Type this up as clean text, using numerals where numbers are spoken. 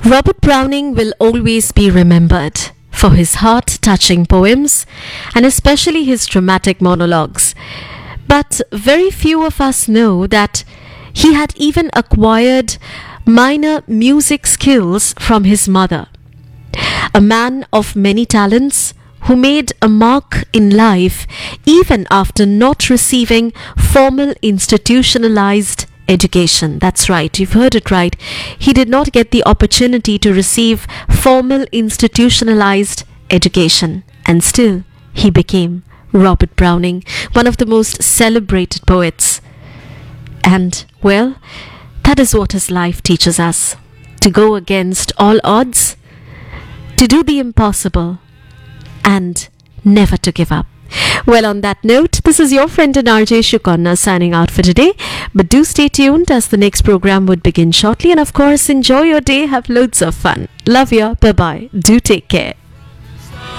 Robert Browning will always be remembered for his heart-touching poems and especially his dramatic monologues. But very few of us know that he had even acquired minor music skills from his mother. A man of many talents who made a mark in life even after not receiving formal institutionalized education. That's right, you've heard it right. He did not get the opportunity to receive formal institutionalized education, and still he became Robert Browning, one of the most celebrated poets. And, well, that is what his life teaches us: to go against all odds, to do the impossible, and never to give up. Well, on that note, this is your friend and RJ Shukonna signing out for today. But do stay tuned as the next program would begin shortly. And of course, enjoy your day. Have loads of fun. Love you. Bye-bye. Do take care.